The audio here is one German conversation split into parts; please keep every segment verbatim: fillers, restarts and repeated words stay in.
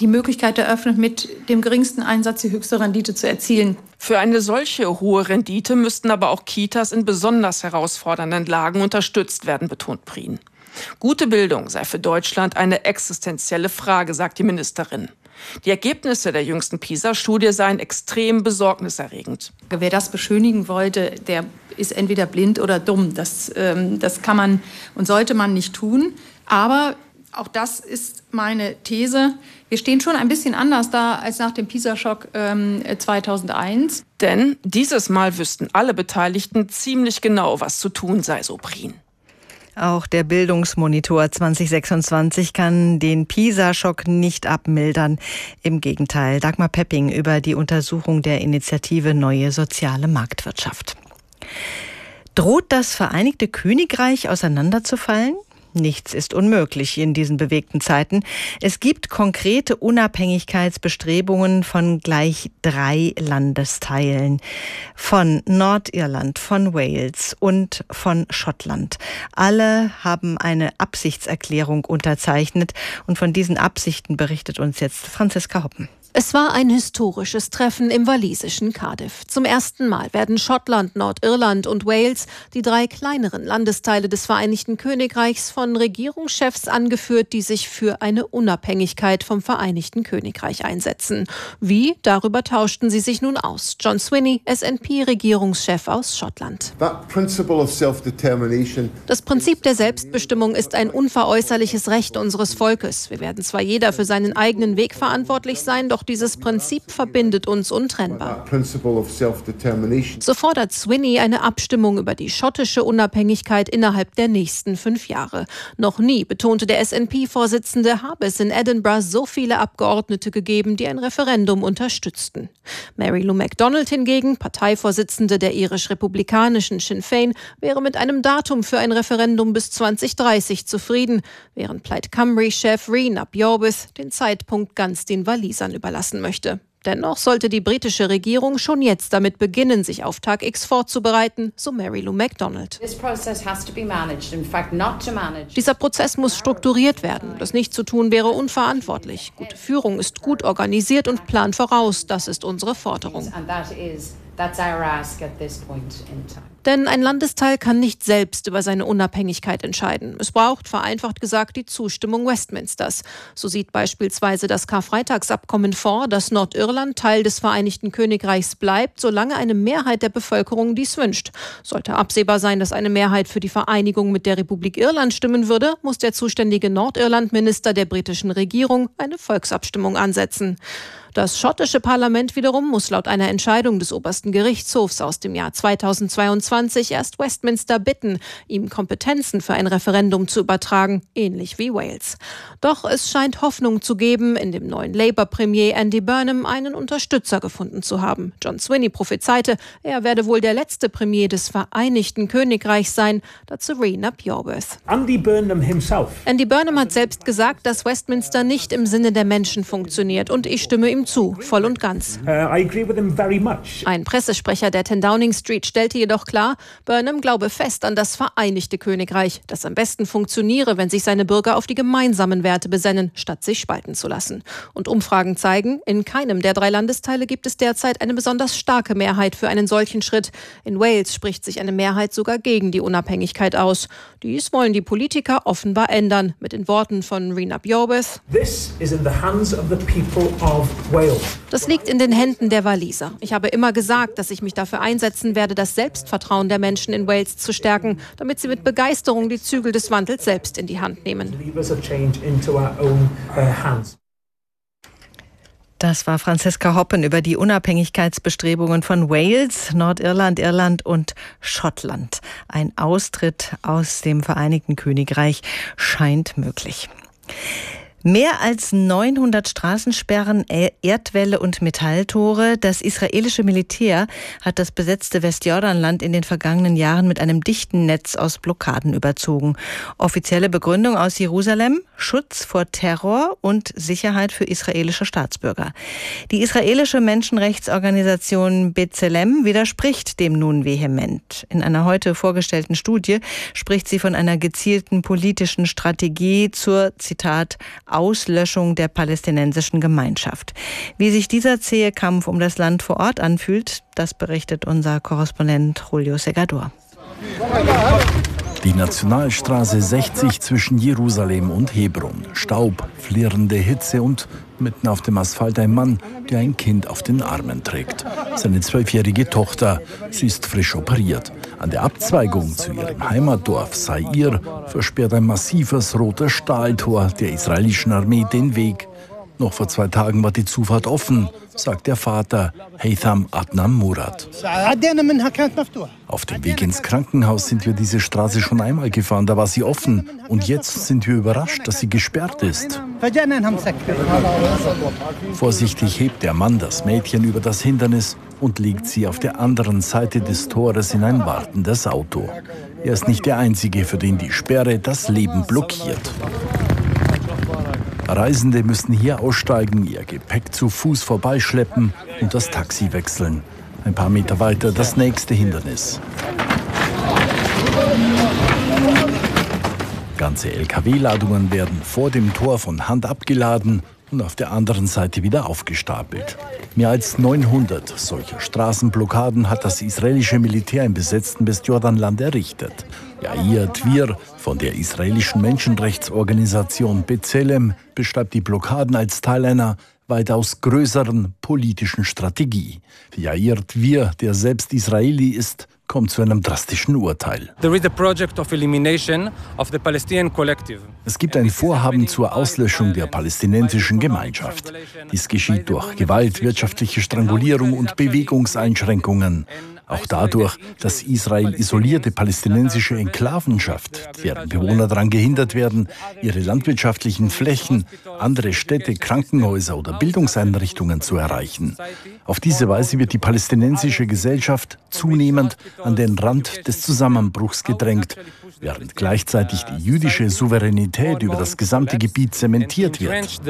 die Möglichkeit eröffnet, mit dem geringsten Einsatz die höchste Rendite zu erzielen. Für eine solche hohe Rendite müssten aber auch Kitas in besonders herausfordernden Lagen unterstützt werden, betont Prien. Gute Bildung sei für Deutschland eine existenzielle Frage, sagt die Ministerin. Die Ergebnisse der jüngsten PISA-Studie seien extrem besorgniserregend. Wer das beschönigen wollte, der ist entweder blind oder dumm. Das, ähm, das kann man und sollte man nicht tun. Aber auch das ist meine These. Wir stehen schon ein bisschen anders da als nach dem PISA-Schock ähm, zweitausendeins. Denn dieses Mal wüssten alle Beteiligten ziemlich genau, was zu tun sei, so Prien. Auch der Bildungsmonitor zwanzig sechsundzwanzig kann den PISA-Schock nicht abmildern. Im Gegenteil, Dagmar Pepping über die Untersuchung der Initiative Neue Soziale Marktwirtschaft. Droht das Vereinigte Königreich auseinanderzufallen? Nichts ist unmöglich in diesen bewegten Zeiten. Es gibt konkrete Unabhängigkeitsbestrebungen von gleich drei Landesteilen. Von Nordirland, von Wales und von Schottland. Alle haben eine Absichtserklärung unterzeichnet. Und von diesen Absichten berichtet uns jetzt Franziska Hoppen. Es war ein historisches Treffen im walisischen Cardiff. Zum ersten Mal werden Schottland, Nordirland und Wales, die drei kleineren Landesteile des Vereinigten Königreichs, von Regierungschefs angeführt, die sich für eine Unabhängigkeit vom Vereinigten Königreich einsetzen. Wie? Darüber tauschten sie sich nun aus. John Swinney, S N P-Regierungschef aus Schottland. Das Prinzip der Selbstbestimmung ist ein unveräußerliches Recht unseres Volkes. Wir werden zwar jeder für seinen eigenen Weg verantwortlich sein, doch dieses Prinzip verbindet uns untrennbar. So fordert Swinney eine Abstimmung über die schottische Unabhängigkeit innerhalb der nächsten fünf Jahre. Noch nie, betonte der S N P-Vorsitzende, habe es in Edinburgh so viele Abgeordnete gegeben, die ein Referendum unterstützten. Mary Lou McDonald hingegen, Parteivorsitzende der irisch-republikanischen Sinn Féin, wäre mit einem Datum für ein Referendum bis zwanzig dreißig zufrieden, während Plaid Cymru-Chef Rhys ap Iorwerth den Zeitpunkt ganz den Walisern überlassen möchte. Dennoch sollte die britische Regierung schon jetzt damit beginnen, sich auf Tag X vorzubereiten, so Mary Lou McDonald. Dieser Prozess muss strukturiert werden. Das nicht zu tun wäre unverantwortlich. Gute Führung ist gut organisiert und plant voraus. Das ist unsere Forderung. Denn ein Landesteil kann nicht selbst über seine Unabhängigkeit entscheiden. Es braucht, vereinfacht gesagt, die Zustimmung Westminsters. So sieht beispielsweise das Karfreitagsabkommen vor, dass Nordirland Teil des Vereinigten Königreichs bleibt, solange eine Mehrheit der Bevölkerung dies wünscht. Sollte absehbar sein, dass eine Mehrheit für die Vereinigung mit der Republik Irland stimmen würde, muss der zuständige Nordirland-Minister der britischen Regierung eine Volksabstimmung ansetzen. Das schottische Parlament wiederum muss laut einer Entscheidung des obersten Gerichtshofs aus dem Jahr zweitausendzweiundzwanzig erst Westminster bitten, ihm Kompetenzen für ein Referendum zu übertragen, ähnlich wie Wales. Doch es scheint Hoffnung zu geben, in dem neuen Labour-Premier Andy Burnham einen Unterstützer gefunden zu haben. John Swinney prophezeite, er werde wohl der letzte Premier des Vereinigten Königreichs sein, dazu Rhys ap Iorwerth. Andy Burnham himself. Andy Burnham hat selbst gesagt, dass Westminster nicht im Sinne der Menschen funktioniert, und ich stimme ihm zu, voll und ganz. Uh, I agree with him very much. Ein Pressesprecher der ten Downing Street stellte jedoch klar, Burnham glaube fest an das Vereinigte Königreich, das am besten funktioniere, wenn sich seine Bürger auf die gemeinsamen Werte besennen, statt sich spalten zu lassen. Und Umfragen zeigen, in keinem der drei Landesteile gibt es derzeit eine besonders starke Mehrheit für einen solchen Schritt. In Wales spricht sich eine Mehrheit sogar gegen die Unabhängigkeit aus. Dies wollen die Politiker offenbar ändern. Mit den Worten von Rhys ap Iorwerth: This is in the hands of the people of Wales. Das liegt in den Händen der Waliser. Ich habe immer gesagt, dass ich mich dafür einsetzen werde, das Selbstvertrauen der Menschen in Wales zu stärken, damit sie mit Begeisterung die Zügel des Wandels selbst in die Hand nehmen. Das war Franziska Hoppen über die Unabhängigkeitsbestrebungen von Wales, Nordirland, Irland und Schottland. Ein Austritt aus dem Vereinigten Königreich scheint möglich. Mehr als neunhundert Straßensperren, Erdwälle und Metalltore. Das israelische Militär hat das besetzte Westjordanland in den vergangenen Jahren mit einem dichten Netz aus Blockaden überzogen. Offizielle Begründung aus Jerusalem: Schutz vor Terror und Sicherheit für israelische Staatsbürger. Die israelische Menschenrechtsorganisation B'Tselem widerspricht dem nun vehement. In einer heute vorgestellten Studie spricht sie von einer gezielten politischen Strategie zur, Zitat, Auslöschung der palästinensischen Gemeinschaft. Wie sich dieser zähe Kampf um das Land vor Ort anfühlt, das berichtet unser Korrespondent Julio Segador. Die Nationalstraße sechzig zwischen Jerusalem und Hebron. Staub, flirrende Hitze und mitten auf dem Asphalt ein Mann, der ein Kind auf den Armen trägt. Seine zwölfjährige Tochter. Sie ist frisch operiert. An der Abzweigung zu ihrem Heimatdorf Sair versperrt ein massives rotes Stahltor der israelischen Armee den Weg. Noch vor zwei Tagen war die Zufahrt offen, sagt der Vater Haytham Adnan Murad. Auf dem Weg ins Krankenhaus sind wir diese Straße schon einmal gefahren, da war sie offen. Und jetzt sind wir überrascht, dass sie gesperrt ist. Vorsichtig hebt der Mann das Mädchen über das Hindernis und legt sie auf der anderen Seite des Tores in ein wartendes Auto. Er ist nicht der Einzige, für den die Sperre das Leben blockiert. Reisende müssen hier aussteigen, ihr Gepäck zu Fuß vorbeischleppen und das Taxi wechseln. Ein paar Meter weiter das nächste Hindernis. Ganze L K W-Ladungen werden vor dem Tor von Hand abgeladen und auf der anderen Seite wieder aufgestapelt. Mehr als neunhundert solcher Straßenblockaden hat das israelische Militär im besetzten Westjordanland errichtet. Yair Dvir von der israelischen Menschenrechtsorganisation B'Tselem beschreibt die Blockaden als Teil einer weitaus größeren politischen Strategie. Yair Dvir, der selbst Israeli ist, kommt zu einem drastischen Urteil. Es gibt ein Vorhaben zur Auslöschung der palästinensischen Gemeinschaft. Dies geschieht durch Gewalt, wirtschaftliche Strangulierung und Bewegungseinschränkungen. Auch dadurch, dass Israel isolierte palästinensische Enklaven schafft, deren Bewohner daran gehindert werden, ihre landwirtschaftlichen Flächen, andere Städte, Krankenhäuser oder Bildungseinrichtungen zu erreichen. Auf diese Weise wird die palästinensische Gesellschaft zunehmend an den Rand des Zusammenbruchs gedrängt, während gleichzeitig die jüdische Souveränität über das gesamte Gebiet zementiert wird.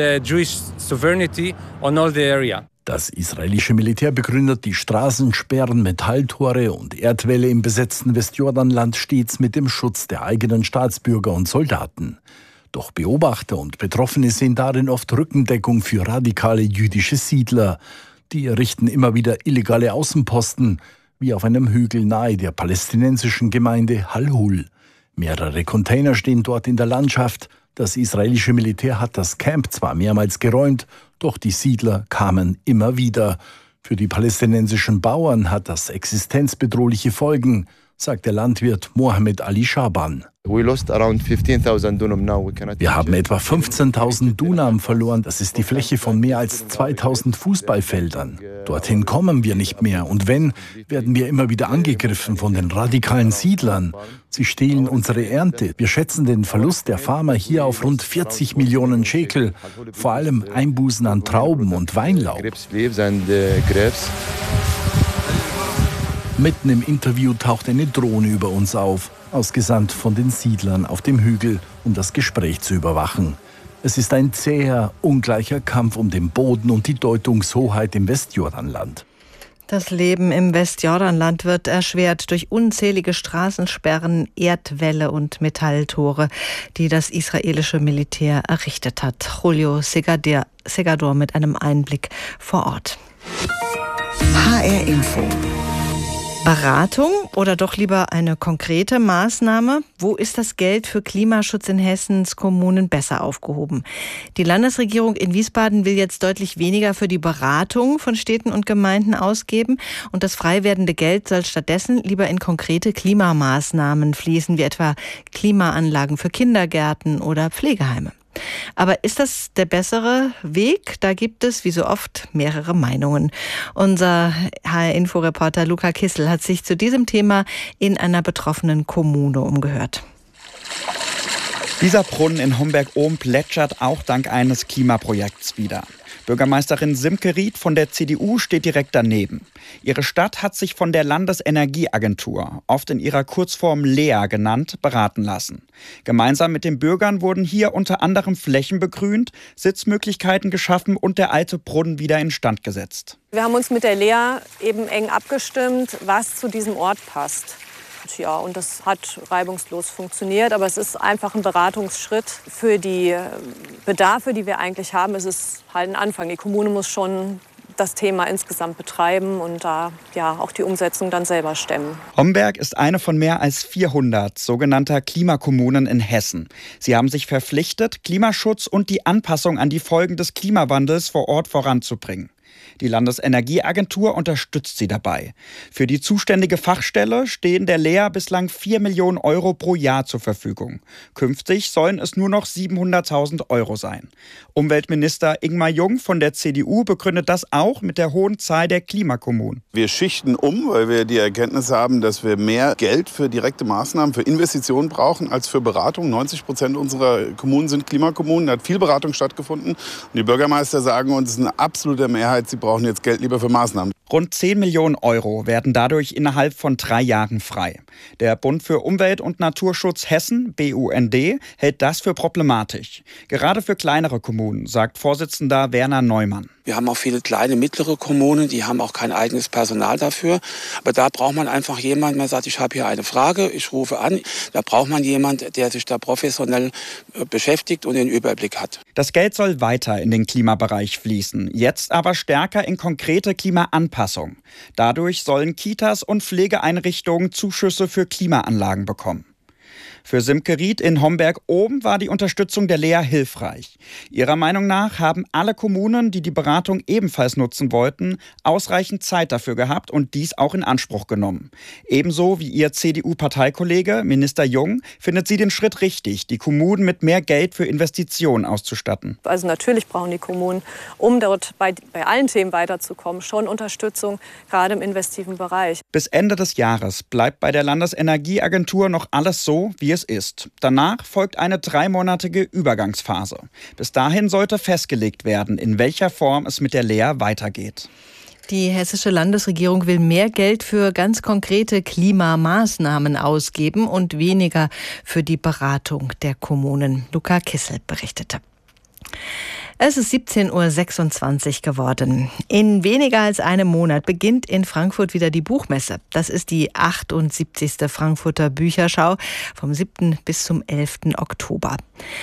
Das israelische Militär begründet die Straßensperren, Metalltore und Erdwälle im besetzten Westjordanland stets mit dem Schutz der eigenen Staatsbürger und Soldaten. Doch Beobachter und Betroffene sehen darin oft Rückendeckung für radikale jüdische Siedler. Die errichten immer wieder illegale Außenposten, wie auf einem Hügel nahe der palästinensischen Gemeinde Halhul. Mehrere Container stehen dort in der Landschaft. Das israelische Militär hat das Camp zwar mehrmals geräumt, doch die Siedler kamen immer wieder. Für die palästinensischen Bauern hat das existenzbedrohliche Folgen, sagt der Landwirt Mohammed Ali Shaban. Wir haben etwa fünfzehntausend Dunam verloren. Das ist die Fläche von mehr als zweitausend Fußballfeldern. Dorthin kommen wir nicht mehr. Und wenn, werden wir immer wieder angegriffen von den radikalen Siedlern. Sie stehlen unsere Ernte. Wir schätzen den Verlust der Farmer hier auf rund vierzig Millionen Shekel. Vor allem Einbußen an Trauben und Weinlaub. Mitten im Interview taucht eine Drohne über uns auf, ausgesandt von den Siedlern auf dem Hügel, um das Gespräch zu überwachen. Es ist ein zäher, ungleicher Kampf um den Boden und die Deutungshoheit im Westjordanland. Das Leben im Westjordanland wird erschwert durch unzählige Straßensperren, Erdwälle und Metalltore, die das israelische Militär errichtet hat. Julio Segador mit einem Einblick vor Ort. H R Info. Beratung oder doch lieber eine konkrete Maßnahme? Wo ist das Geld für Klimaschutz in Hessens Kommunen besser aufgehoben? Die Landesregierung in Wiesbaden will jetzt deutlich weniger für die Beratung von Städten und Gemeinden ausgeben und das frei werdende Geld soll stattdessen lieber in konkrete Klimamaßnahmen fließen, wie etwa Klimaanlagen für Kindergärten oder Pflegeheime. Aber ist das der bessere Weg? Da gibt es, wie so oft, mehrere Meinungen. Unser H R-Info-Reporter Luca Kissel hat sich zu diesem Thema in einer betroffenen Kommune umgehört. Dieser Brunnen in Homberg-Ohm plätschert auch dank eines Klimaprojekts wieder. Bürgermeisterin Simke Ried von der C D U steht direkt daneben. Ihre Stadt hat sich von der Landesenergieagentur, oft in ihrer Kurzform L E A genannt, beraten lassen. Gemeinsam mit den Bürgern wurden hier unter anderem Flächen begrünt, Sitzmöglichkeiten geschaffen und der alte Brunnen wieder instand gesetzt. Wir haben uns mit der L E A eben eng abgestimmt, was zu diesem Ort passt. Ja, und das hat reibungslos funktioniert. Aber es ist einfach ein Beratungsschritt für die Bedarfe, die wir eigentlich haben. Es ist halt ein Anfang. Die Kommune muss schon das Thema insgesamt betreiben und da ja auch die Umsetzung dann selber stemmen. Homberg ist eine von mehr als vierhundert sogenannter Klimakommunen in Hessen. Sie haben sich verpflichtet, Klimaschutz und die Anpassung an die Folgen des Klimawandels vor Ort voranzubringen. Die Landesenergieagentur unterstützt sie dabei. Für die zuständige Fachstelle stehen der Lea bislang vier Millionen Euro pro Jahr zur Verfügung. Künftig sollen es nur noch siebenhunderttausend Euro sein. Umweltminister Ingmar Jung von der C D U begründet das auch mit der hohen Zahl der Klimakommunen. Wir schichten um, weil wir die Erkenntnis haben, dass wir mehr Geld für direkte Maßnahmen, für Investitionen brauchen als für Beratung. neunzig Prozent unserer Kommunen sind Klimakommunen. Da hat viel Beratung stattgefunden. Und die Bürgermeister sagen uns, es ist eine absolute Mehrheit, sie brauchen jetzt Geld lieber für Maßnahmen. Rund zehn Millionen Euro werden dadurch innerhalb von drei Jahren frei. Der Bund für Umwelt- und Naturschutz Hessen, B U N D, hält das für problematisch. Gerade für kleinere Kommunen, sagt Vorsitzender Werner Neumann. Wir haben auch viele kleine, mittlere Kommunen, die haben auch kein eigenes Personal dafür. Aber da braucht man einfach jemanden, der sagt, ich habe hier eine Frage, ich rufe an. Da braucht man jemanden, der sich da professionell beschäftigt und den Überblick hat. Das Geld soll weiter in den Klimabereich fließen, jetzt aber stärker in konkrete Klimaanpassung. Dadurch sollen Kitas und Pflegeeinrichtungen Zuschüsse für Klimaanlagen bekommen. Für Simke Ried in Homberg-Oben war die Unterstützung der Lea hilfreich. Ihrer Meinung nach haben alle Kommunen, die die Beratung ebenfalls nutzen wollten, ausreichend Zeit dafür gehabt und dies auch in Anspruch genommen. Ebenso wie ihr C D U-Parteikollege, Minister Jung, findet sie den Schritt richtig, die Kommunen mit mehr Geld für Investitionen auszustatten. Also natürlich brauchen die Kommunen, um dort bei, bei allen Themen weiterzukommen, schon Unterstützung, gerade im investiven Bereich. Bis Ende des Jahres bleibt bei der Landesenergieagentur noch alles so, wie es ist. Danach folgt eine dreimonatige Übergangsphase. Bis dahin sollte festgelegt werden, in welcher Form es mit der Lea weitergeht. Die hessische Landesregierung will mehr Geld für ganz konkrete Klimamaßnahmen ausgeben und weniger für die Beratung der Kommunen. Luca Kissel berichtete. Es ist siebzehn Uhr sechsundzwanzig geworden. In weniger als einem Monat beginnt in Frankfurt wieder die Buchmesse. Das ist die achtundsiebzigste Frankfurter Bücherschau vom siebten bis zum elften Oktober.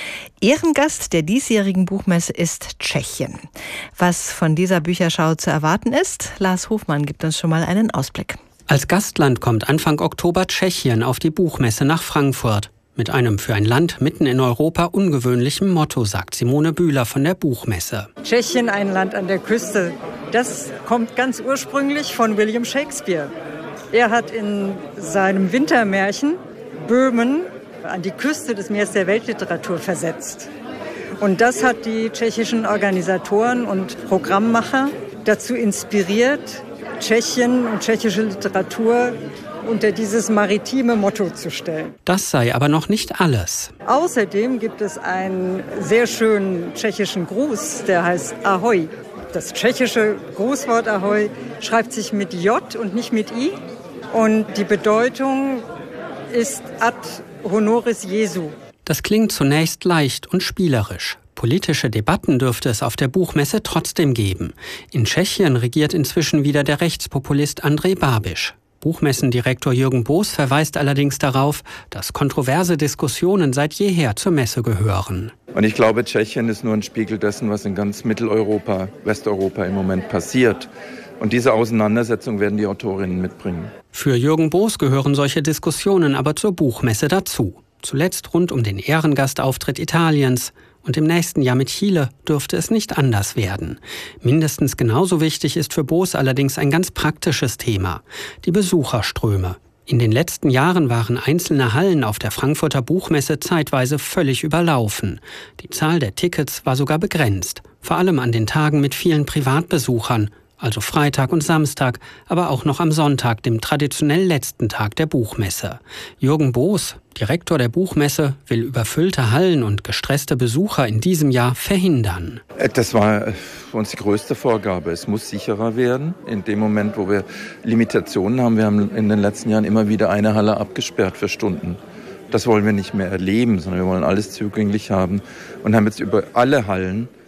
Ehrengast der diesjährigen Buchmesse ist Tschechien. Was von dieser Bücherschau zu erwarten ist, Lars Hofmann gibt uns schon mal einen Ausblick. Als Gastland kommt Anfang Oktober Tschechien auf die Buchmesse nach Frankfurt. Mit einem für ein Land mitten in Europa ungewöhnlichen Motto, sagt Simone Bühler von der Buchmesse. Tschechien, ein Land an der Küste. Das kommt ganz ursprünglich von William Shakespeare. Er hat in seinem Wintermärchen Böhmen an die Küste des Meeres der Weltliteratur versetzt. Und das hat die tschechischen Organisatoren und Programmmacher dazu inspiriert, Tschechien und tschechische Literatur unter dieses maritime Motto zu stellen. Das sei aber noch nicht alles. Außerdem gibt es einen sehr schönen tschechischen Gruß, der heißt Ahoj. Das tschechische Grußwort Ahoj schreibt sich mit J und nicht mit I. Und die Bedeutung ist ad honoris Jesu. Das klingt zunächst leicht und spielerisch. Politische Debatten dürfte es auf der Buchmesse trotzdem geben. In Tschechien regiert inzwischen wieder der Rechtspopulist Andrej Babiš. Buchmessendirektor Jürgen Boos verweist allerdings darauf, dass kontroverse Diskussionen seit jeher zur Messe gehören. Und ich glaube, Tschechien ist nur ein Spiegel dessen, was in ganz Mitteleuropa, Westeuropa im Moment passiert. Und diese Auseinandersetzung werden die Autorinnen mitbringen. Für Jürgen Boos gehören solche Diskussionen aber zur Buchmesse dazu. Zuletzt rund um den Ehrengastauftritt Italiens. Und im nächsten Jahr mit Chile dürfte es nicht anders werden. Mindestens genauso wichtig ist für Boos allerdings ein ganz praktisches Thema: die Besucherströme. In den letzten Jahren waren einzelne Hallen auf der Frankfurter Buchmesse zeitweise völlig überlaufen. Die Zahl der Tickets war sogar begrenzt, vor allem an den Tagen mit vielen Privatbesuchern, also Freitag und Samstag, aber auch noch am Sonntag, dem traditionell letzten Tag der Buchmesse. Jürgen Boos, Direktor der Buchmesse, will überfüllte Hallen und gestresste Besucher in diesem Jahr verhindern. Das war für uns die größte Vorgabe. Es muss sicherer werden. In dem Moment, wo wir Limitationen haben, wir haben in den letzten Jahren immer wieder eine Halle abgesperrt für Stunden. Das wollen wir nicht mehr erleben, sondern wir wollen alles zugänglich haben und haben jetzt über alle Hallen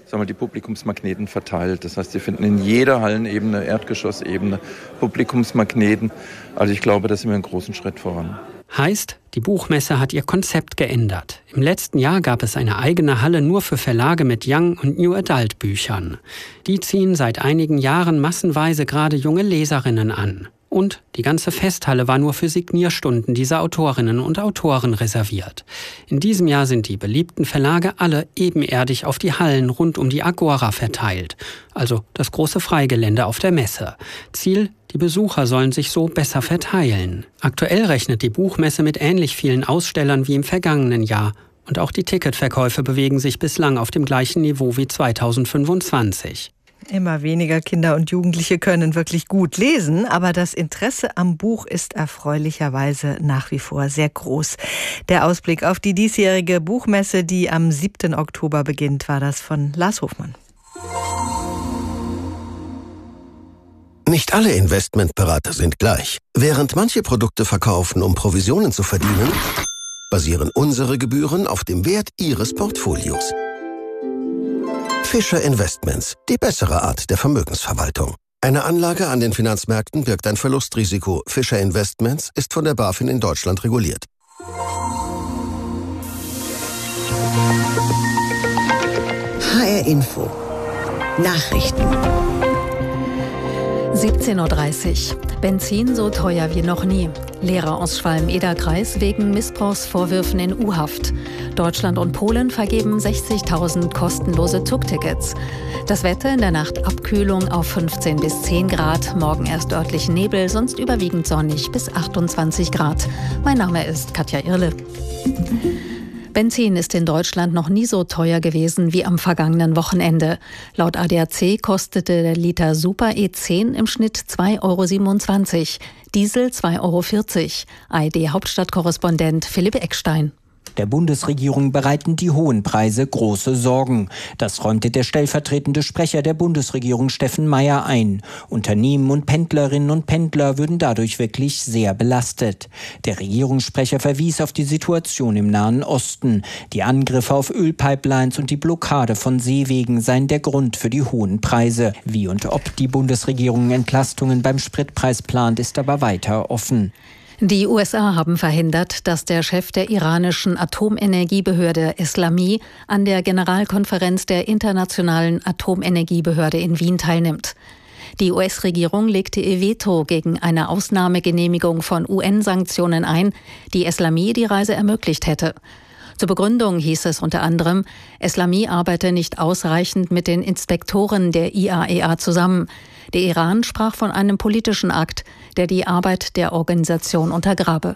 sagen wir, die Publikumsmagneten verteilt. Das heißt, Sie finden in jeder Hallenebene, Erdgeschossebene Publikumsmagneten. Also ich glaube, da sind wir einen großen Schritt voran. Heißt, die Buchmesse hat ihr Konzept geändert. Im letzten Jahr gab es eine eigene Halle nur für Verlage mit Young- und New Adult Büchern. Die ziehen seit einigen Jahren massenweise gerade junge Leserinnen an. Und die ganze Festhalle war nur für Signierstunden dieser Autorinnen und Autoren reserviert. In diesem Jahr sind die beliebten Verlage alle ebenerdig auf die Hallen rund um die Agora verteilt, also das große Freigelände auf der Messe. Ziel: die Besucher sollen sich so besser verteilen. Aktuell rechnet die Buchmesse mit ähnlich vielen Ausstellern wie im vergangenen Jahr. Und auch die Ticketverkäufe bewegen sich bislang auf dem gleichen Niveau wie zweitausendfünfundzwanzig. Immer weniger Kinder und Jugendliche können wirklich gut lesen, aber das Interesse am Buch ist erfreulicherweise nach wie vor sehr groß. Der Ausblick auf die diesjährige Buchmesse, die am siebten Oktober beginnt, war das von Lars Hofmann. Nicht alle Investmentberater sind gleich. Während manche Produkte verkaufen, um Provisionen zu verdienen, basieren unsere Gebühren auf dem Wert Ihres Portfolios. Fischer Investments, die bessere Art der Vermögensverwaltung. Eine Anlage an den Finanzmärkten birgt ein Verlustrisiko. Fischer Investments ist von der BaFin in Deutschland reguliert. H R Info. Nachrichten. siebzehn Uhr dreißig. Benzin so teuer wie noch nie. Lehrer aus Schwalm-Eder-Kreis wegen Missbrauchsvorwürfen in U-Haft. Deutschland und Polen vergeben sechzigtausend kostenlose Zugtickets. Das Wetter: in der Nacht Abkühlung auf fünfzehn bis zehn Grad. Morgen erst örtlich Nebel, sonst überwiegend sonnig bis achtundzwanzig Grad. Mein Name ist Katja Irle. Benzin ist in Deutschland noch nie so teuer gewesen wie am vergangenen Wochenende. Laut A D A C kostete der Liter Super E zehn im Schnitt zwei Euro siebenundzwanzig, Diesel zwei Euro vierzig. A R D-Hauptstadtkorrespondent Philipp Eckstein. Der Bundesregierung bereiten die hohen Preise große Sorgen. Das räumte der stellvertretende Sprecher der Bundesregierung Steffen Meier ein. Unternehmen und Pendlerinnen und Pendler würden dadurch wirklich sehr belastet. Der Regierungssprecher verwies auf die Situation im Nahen Osten. Die Angriffe auf Ölpipelines und die Blockade von Seewegen seien der Grund für die hohen Preise. Wie und ob die Bundesregierung Entlastungen beim Spritpreis plant, ist aber weiter offen. Die U S A haben verhindert, dass der Chef der iranischen Atomenergiebehörde Eslami an der Generalkonferenz der Internationalen Atomenergiebehörde in Wien teilnimmt. Die U S-Regierung legte ihr Veto gegen eine Ausnahmegenehmigung von U N-Sanktionen ein, die Eslami die Reise ermöglicht hätte. Zur Begründung hieß es unter anderem, Eslami arbeite nicht ausreichend mit den Inspektoren der I A E A zusammen. Der Iran sprach von einem politischen Akt, der die Arbeit der Organisation untergrabe.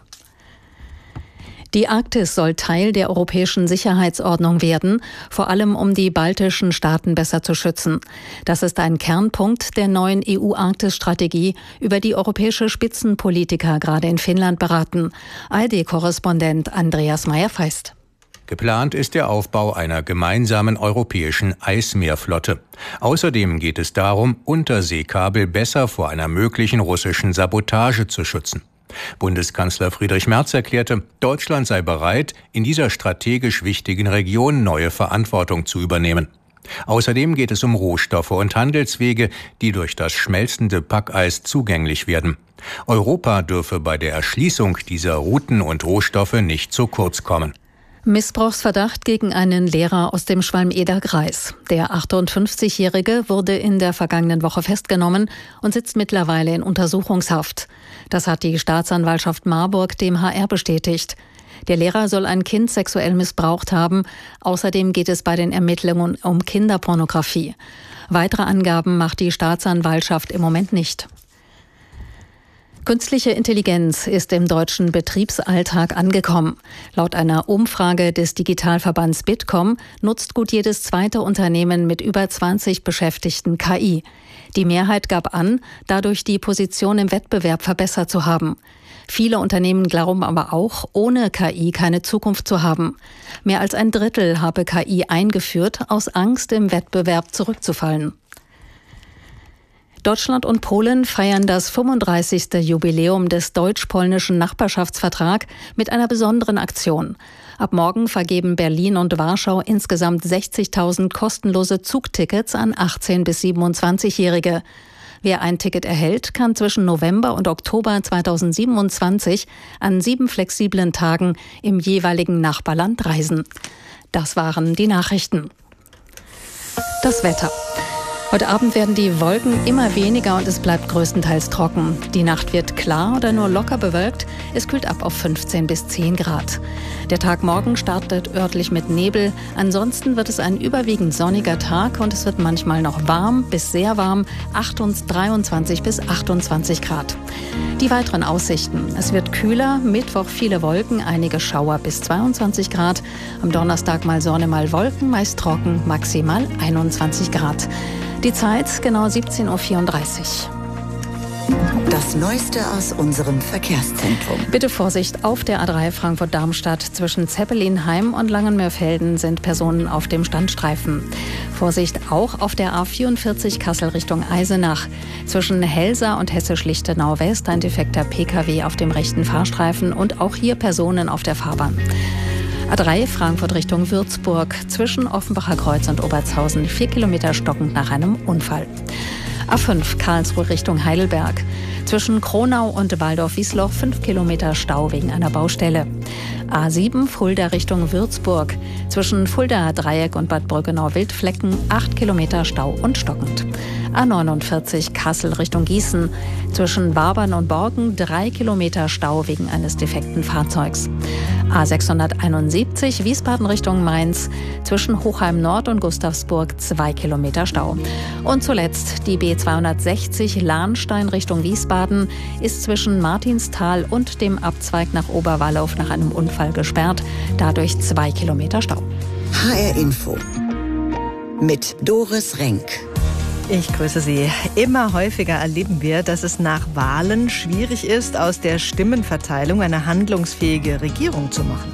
Die Arktis soll Teil der europäischen Sicherheitsordnung werden, vor allem um die baltischen Staaten besser zu schützen. Das ist ein Kernpunkt der neuen E U-Arktis-Strategie, über die europäische Spitzenpolitiker gerade in Finnland beraten. A R D-Korrespondent Andreas Meyer-Feist. Geplant ist der Aufbau einer gemeinsamen europäischen Eismeerflotte. Außerdem geht es darum, Unterseekabel besser vor einer möglichen russischen Sabotage zu schützen. Bundeskanzler Friedrich Merz erklärte, Deutschland sei bereit, in dieser strategisch wichtigen Region neue Verantwortung zu übernehmen. Außerdem geht es um Rohstoffe und Handelswege, die durch das schmelzende Packeis zugänglich werden. Europa dürfe bei der Erschließung dieser Routen und Rohstoffe nicht zu kurz kommen. Missbrauchsverdacht gegen einen Lehrer aus dem Schwalm-Eder-Kreis. Der achtundfünfzigjährige wurde in der vergangenen Woche festgenommen und sitzt mittlerweile in Untersuchungshaft. Das hat die Staatsanwaltschaft Marburg dem H R bestätigt. Der Lehrer soll ein Kind sexuell missbraucht haben. Außerdem geht es bei den Ermittlungen um Kinderpornografie. Weitere Angaben macht die Staatsanwaltschaft im Moment nicht. Künstliche Intelligenz ist im deutschen Betriebsalltag angekommen. Laut einer Umfrage des Digitalverbands Bitkom nutzt gut jedes zweite Unternehmen mit über zwanzig Beschäftigten K I. Die Mehrheit gab an, dadurch die Position im Wettbewerb verbessert zu haben. Viele Unternehmen glauben aber auch, ohne K I keine Zukunft zu haben. Mehr als ein Drittel habe K I eingeführt, aus Angst, im Wettbewerb zurückzufallen. Deutschland und Polen feiern das fünfunddreißigste Jubiläum des deutsch-polnischen Nachbarschaftsvertrags mit einer besonderen Aktion. Ab morgen vergeben Berlin und Warschau insgesamt sechzigtausend kostenlose Zugtickets an achtzehn- bis siebenundzwanzigjährige. Wer ein Ticket erhält, kann zwischen November und Oktober zweitausendsiebenundzwanzig an sieben flexiblen Tagen im jeweiligen Nachbarland reisen. Das waren die Nachrichten. Das Wetter. Heute Abend werden die Wolken immer weniger und es bleibt größtenteils trocken. Die Nacht wird klar oder nur locker bewölkt. Es kühlt ab auf fünfzehn bis zehn Grad. Der Tag morgen startet örtlich mit Nebel. Ansonsten wird es ein überwiegend sonniger Tag und es wird manchmal noch warm bis sehr warm, dreiundzwanzig bis achtundzwanzig Grad. Die weiteren Aussichten. Es wird kühler, Mittwoch viele Wolken, einige Schauer bis zweiundzwanzig Grad. Am Donnerstag mal Sonne, mal Wolken, meist trocken, maximal einundzwanzig Grad. Die Zeit genau siebzehn Uhr vierunddreißig. Das Neueste aus unserem Verkehrszentrum. Bitte Vorsicht, auf der A drei Frankfurt-Darmstadt zwischen Zeppelinheim und Langenmörfelden sind Personen auf dem Standstreifen. Vorsicht auch auf der A vierundvierzig Kassel Richtung Eisenach. Zwischen Helsa und Hessisch-Lichtenau West ein defekter P K W auf dem rechten Fahrstreifen und auch hier Personen auf der Fahrbahn. A drei Frankfurt Richtung Würzburg zwischen Offenbacher Kreuz und Obertshausen vier Kilometer stockend nach einem Unfall. A fünf Karlsruhe Richtung Heidelberg. Zwischen Kronau und Waldorf-Wiesloch fünf Kilometer Stau wegen einer Baustelle. A sieben Fulda Richtung Würzburg. Zwischen Fuldaer Dreieck und Bad Brückenau-Wildflecken acht Kilometer Stau und stockend. A neunundvierzig Kassel Richtung Gießen. Zwischen Wabern und Borken drei Kilometer Stau wegen eines defekten Fahrzeugs. A sechshunderteinundsiebzig Wiesbaden Richtung Mainz. Zwischen Hochheim Nord und Gustavsburg zwei Kilometer Stau. Und zuletzt die B zweihundertsechzig Lahnstein Richtung Wiesbaden ist zwischen Martinsthal und dem Abzweig nach Oberwallow nach einem Unfall gesperrt. Dadurch zwei Kilometer Stau. H R Info mit Doris Renk. Ich grüße Sie. Immer häufiger erleben wir, dass es nach Wahlen schwierig ist, aus der Stimmenverteilung eine handlungsfähige Regierung zu machen.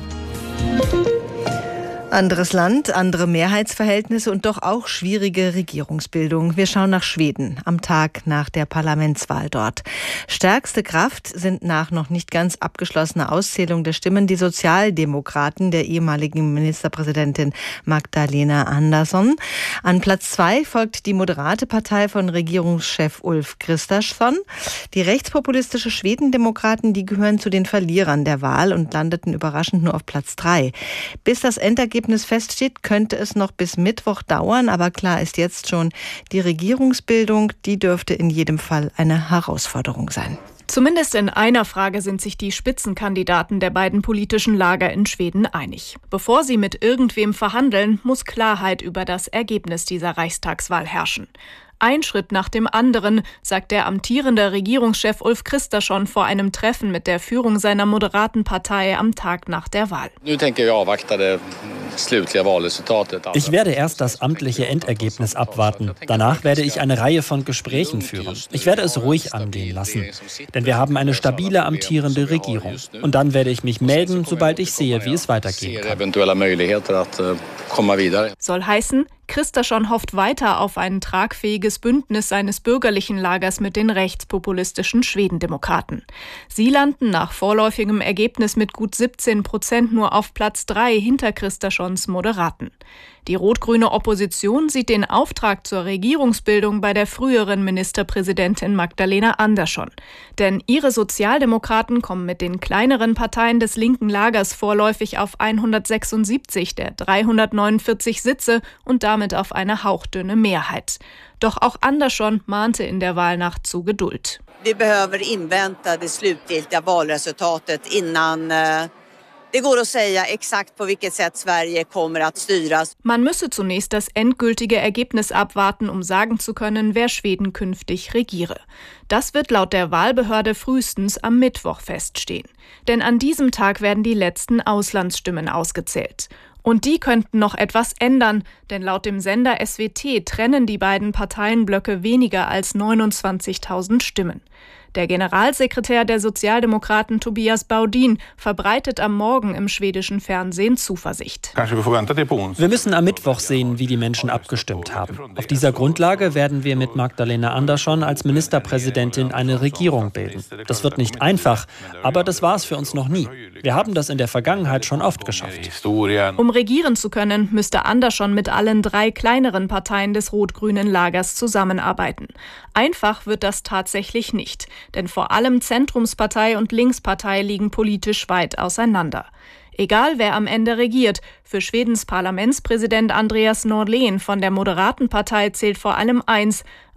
Anderes Land, andere Mehrheitsverhältnisse und doch auch schwierige Regierungsbildung. Wir schauen nach Schweden am Tag nach der Parlamentswahl dort. Stärkste Kraft sind nach noch nicht ganz abgeschlossener Auszählung der Stimmen die Sozialdemokraten der ehemaligen Ministerpräsidentin Magdalena Andersson. An Platz zwei folgt die moderate Partei von Regierungschef Ulf Kristersson. Die rechtspopulistische Schwedendemokraten, die gehören zu den Verlierern der Wahl und landeten überraschend nur auf Platz drei. Bis das Endergebnis feststeht, könnte es noch bis Mittwoch dauern, aber klar ist jetzt schon, die Regierungsbildung, die dürfte in jedem Fall eine Herausforderung sein. Zumindest in einer Frage sind sich die Spitzenkandidaten der beiden politischen Lager in Schweden einig. Bevor sie mit irgendwem verhandeln, muss Klarheit über das Ergebnis dieser Reichstagswahl herrschen. Ein Schritt nach dem anderen, sagt der amtierende Regierungschef Ulf Kristersson vor einem Treffen mit der Führung seiner moderaten Partei am Tag nach der Wahl. Ich werde erst das amtliche Endergebnis abwarten. Danach werde ich eine Reihe von Gesprächen führen. Ich werde es ruhig angehen lassen, denn wir haben eine stabile amtierende Regierung. Und dann werde ich mich melden, sobald ich sehe, wie es weitergehen kann. Soll heißen, Kristersson hofft weiter auf ein tragfähiges Bündnis seines bürgerlichen Lagers mit den rechtspopulistischen Schwedendemokraten. Sie landen nach vorläufigem Ergebnis mit gut siebzehn Prozent nur auf Platz drei hinter Kristerssons Moderaten. Die rot-grüne Opposition sieht den Auftrag zur Regierungsbildung bei der früheren Ministerpräsidentin Magdalena Andersson. Denn ihre Sozialdemokraten kommen mit den kleineren Parteien des linken Lagers vorläufig auf hundertsechsundsiebzig der dreihundertneunundvierzig Sitze und damit auf eine hauchdünne Mehrheit. Doch auch Andersson mahnte in der Wahlnacht zu Geduld. Wir behöver invänta det slutgiltiga valresultatet innan det går att säga exakt på vilket sätt Sverige kommer att styras. Man müsse zunächst das endgültige Ergebnis abwarten, um sagen zu können, wer Schweden künftig regiere. Das wird laut der Wahlbehörde frühestens am Mittwoch feststehen. Denn an diesem Tag werden die letzten Auslandsstimmen ausgezählt. Und die könnten noch etwas ändern, denn laut dem Sender S W T trennen die beiden Parteienblöcke weniger als neunundzwanzigtausend Stimmen. Der Generalsekretär der Sozialdemokraten Tobias Baudin verbreitet am Morgen im schwedischen Fernsehen Zuversicht. Wir müssen am Mittwoch sehen, wie die Menschen abgestimmt haben. Auf dieser Grundlage werden wir mit Magdalena Andersson als Ministerpräsidentin eine Regierung bilden. Das wird nicht einfach, aber das war es für uns noch nie. Wir haben das in der Vergangenheit schon oft geschafft. Um regieren zu können, müsste Andersson mit allen drei kleineren Parteien des rot-grünen Lagers zusammenarbeiten. Einfach wird das tatsächlich nicht, denn vor allem Zentrumspartei und Linkspartei liegen politisch weit auseinander. Egal, wer am Ende regiert, für Schwedens Parlamentspräsident Andreas Norlén von der Moderatenpartei zählt vor allem eins: